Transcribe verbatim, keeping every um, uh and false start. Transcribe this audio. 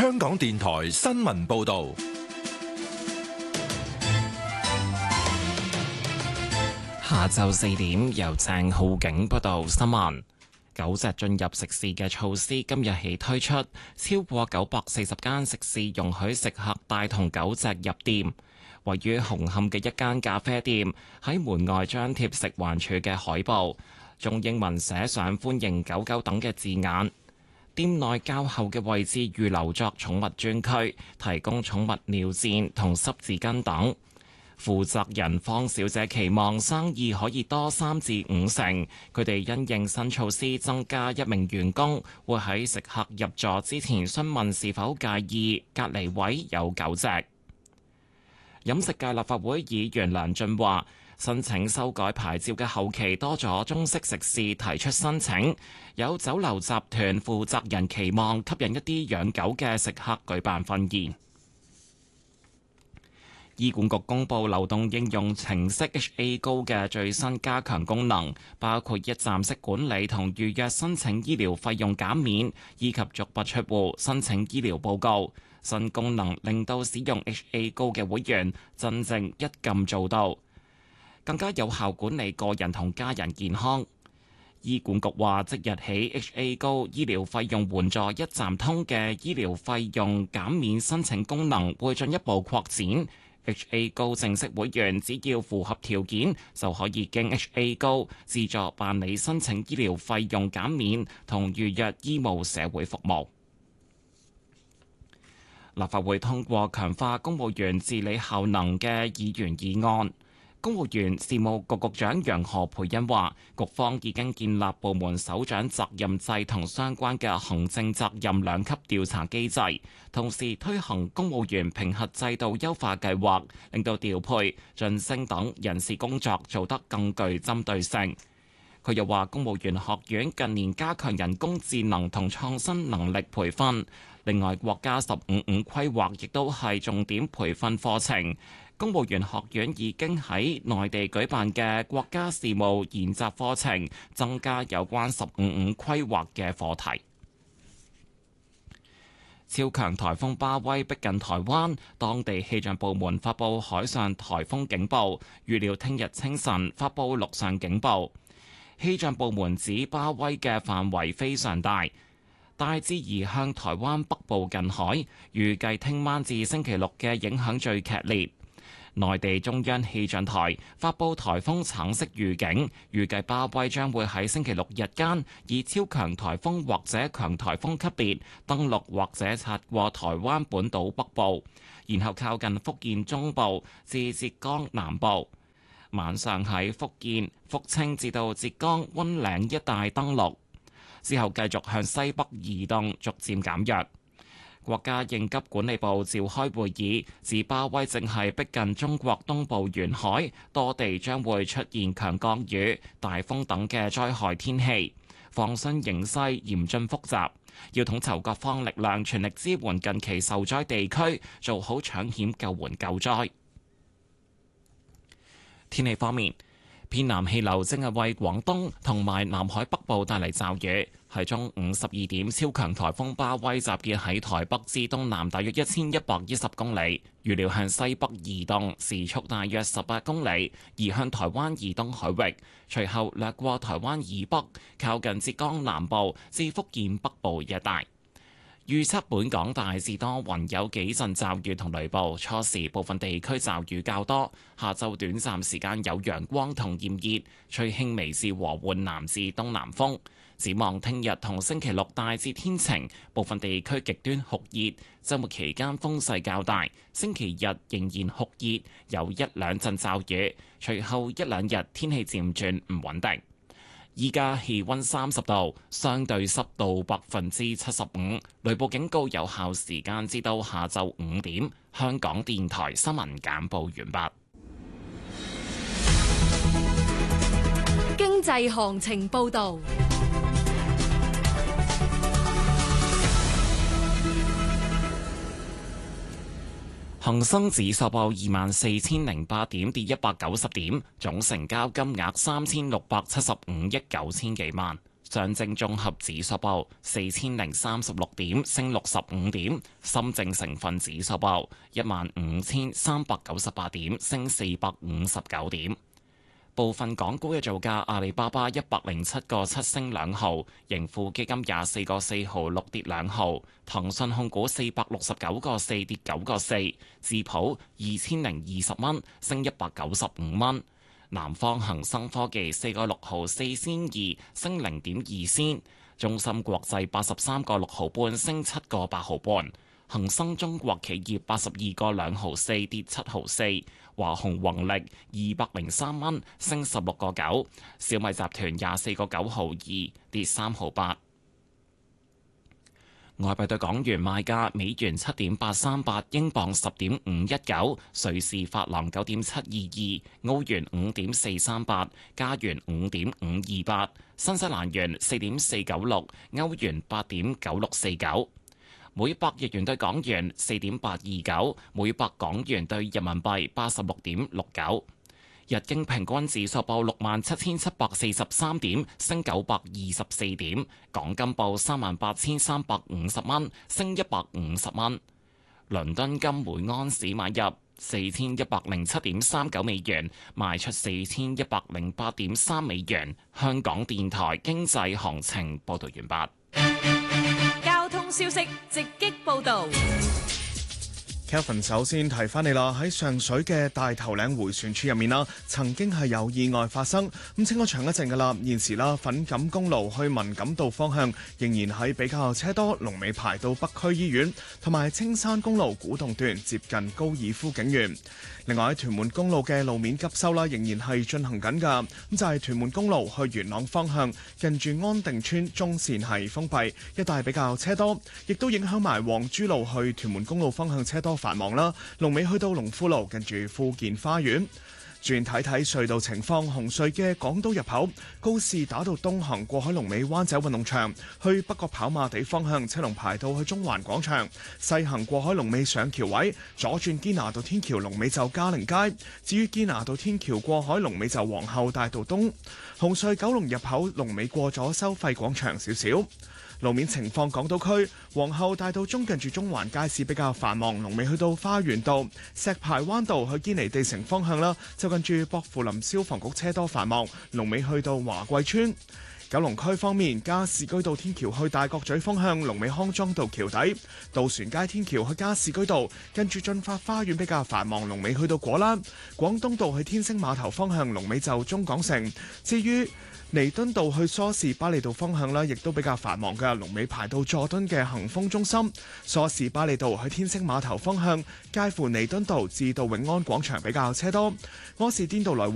香港電台新聞報道。 下晝四點，由鄭浩景報道新聞。狗隻進入食肆嘅措施今日起推出，超過九百四十間食肆容許食客帶同狗隻入店。位於紅磡嘅一間咖啡店喺門外張貼食環署嘅海報，用英文寫上歡迎狗狗等嘅字眼。店內較後嘅位置預留作寵物專區，提供寵物尿墊同濕紙巾等。負責人方小姐期望生意可以多三至五成。佢哋因應新措施增加一名員工，會喺食客入座之前詢問是否介意隔離位有狗隻。飲食界立法會議員梁俊華申請修改牌照嘅後期多咗中式食肆提出申請，有酒樓集團負責人期望吸引一啲養狗嘅食客舉辦婚宴。醫管局公布流動應用程式 H A Go 嘅最新加強功能，包括一站式管理同預約申請醫療費用減免，以及足不出戶申請醫療報告。新功能令到使用 H A Go 嘅會員真正一撳做到，更加有效管理個人同家人健康。醫管局話，即日起 H A Go 醫療費用援助一站通嘅醫療費用減免申請功能會進一步擴展。H A Go 正式會員只要符合條件，就可以經 H A Go 自助辦理申請醫療費用減免同預約醫務社會服務。立法會通過強化公務員治理效能嘅議員議案。公務員事務局局長楊何蓓茵話，局方已經建立部門首長責任制同相關嘅行政責任兩級調查機制，同時推行公務員評核制度優化計劃，令到調配、晉升等人事工作做得更具針對性。佢又話，公務員學院近年加強人工智能同創新能力培訓，另外國家十五五規劃亦都係重點培訓課程。公務員學院已經喺內地舉辦嘅國家事務研習課程，增加有關十五五規劃嘅課題。超強颱風巴威逼近台灣，當地氣象部門發布海上颱風警報，預料聽日清晨發布陸上警報。氣象部門指巴威嘅範圍非常大，大致移向台灣北部近海，預計聽晚至星期六嘅影響最劇烈。內地中央氣象台發布颱風橙色預警，預計巴威將會喺星期六日間以超強颱風或者強颱風級別登陸或者擦過台灣本島北部，然後靠近福建中部至浙江南部。晚上喺福建、福清至到浙江溫嶺一帶登陸，之後繼續向西北移動，逐漸減弱。國家應急管理部召開會議，指巴威正係逼近中國東部沿海，多地將會出現強降雨、大風等嘅災害天氣，防汛形勢嚴峻複雜，要統籌各方力量，全力支援近期受災地區，做好搶險救援救災。天氣方面，偏南氣流正係為廣東同埋南海北部帶嚟驟雨。喺中午十二點，超強颱風巴威集結喺台北至東南大約一千一百一十公里，預料向西北移動，時速大約十八公里，移向台灣以東海域，隨後掠過台灣以北，靠近浙江南部至福建北部一帶。預測本港大致多雲，有幾陣驟雨同雷暴，初時部分地區驟雨較多，下晝短暫時間有陽光同炎熱，吹輕微至和緩南至東南風。展望聽日同星期六大致天晴，部分地區極端酷熱，週末期間風勢較大，星期日仍然酷熱，有一兩陣驟雨，隨後一兩日天氣漸轉唔穩定。依家氣溫三十度，相對濕度百分之七十五，雷暴警告有效時間至到下晝五點。香港電台新聞簡報完畢。 經濟行情報導。 恒生指數報二萬四千零八點，跌一百九十點，總成交金額三千六百七十五億九千幾萬。 上證綜合指數報四千零三十六點，升六十五點；深證成分指數報一萬五千三百九十八點，升四百五十九點。部分港股嘅造價：阿里巴巴一百零七個七升兩毫，盈富基金廿四個四毫六跌兩毫，騰訊控股四百六十九個四跌九個四，智普二千零二十蚊升一百九十五蚊。南方恒生科技四個六毫四仙二升零點二仙，中芯國際八十三個六毫半升七個八毫半，恒生中國企業八十二個兩毫四跌七毫四，華虹宏力二百零三蚊升十六個九，小米集團廿四個九毫二跌三毫八。外幣對港元賣價：美元七點八三八，英鎊十點五一九，瑞士法郎九點七二二，澳元五點四三八，加元五點五二八，新西蘭元四點四九六，歐元八點九六四九。每百日元對港元四點八二九，每百港元對人民幣八十六點六九。日經平均指數報六萬七千七百四十三點，升九百二十四點。港金報三萬八千三百五十蚊，升一百五十蚊。倫敦金每安士買入四千一百零七點三九美元，賣出四千一百零八點三美元。香港電台經濟行情報道完畢。 交通消息直擊報導。 Kelvin 首先提翻你啦，喺上水嘅大頭嶺迴旋處入面啦，曾經係有意外發生，咁清咗場一陣噶啦。現時啦，粉錦公路去文錦道方向仍然係比較車多，龍尾排到北區醫院，同埋青山公路古洞段接近高爾夫景園。另外喺屯門公路嘅路面急修啦，仍然係進行緊噶。咁就係、是、屯門公路去元朗方向，近住安定村中線係封閉，一帶比較車多，亦都影響埋黃珠路去屯門公路方向車多繁忙啦。龍尾去到龍富路，近住富健花園。轉睇睇隧道情況，紅隧嘅港島入口告士打道東行過海龍尾灣仔運動場，去北角跑馬地方向車龍排到去中環廣場；西行過海龍尾上橋位，左轉堅拿道天橋龍尾就嘉陵街。至於堅拿道天橋過海龍尾就皇后大道東。紅隧九龍入口龍尾過咗收費廣場少少。路面情況，港島區皇后大道中近住中環街市比較繁忙，龍尾去到花園道；石排灣道去堅尼地城方向啦，就近住薄扶林消防局車多繁忙，龍尾去到華貴村。九龍區方面，加士居道天橋去大角咀方向，龍尾康莊道橋底；渡船街天橋去加士居道，跟住進發花園比較繁忙，龍尾去到果欄。廣東道去天星碼頭方向，龍尾就中港城。至於彌敦道去梳士巴利道方向呢，亦都比較繁忙嘅，龍尾排到佐敦嘅恒豐中心。梳士巴利道去天星碼頭方向，介乎彌敦道至到永安廣場比較車多。柯士甸道來